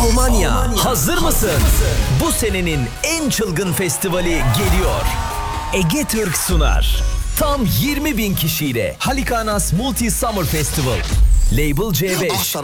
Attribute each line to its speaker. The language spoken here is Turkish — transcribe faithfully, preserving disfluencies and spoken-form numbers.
Speaker 1: Almanya, Almanya. Hazır mısın? Bu senenin en çılgın festivali geliyor. Ege Türk sunar. Tam yirmi bin kişiyle Halikanas Multi Summer Festival. Label C beş,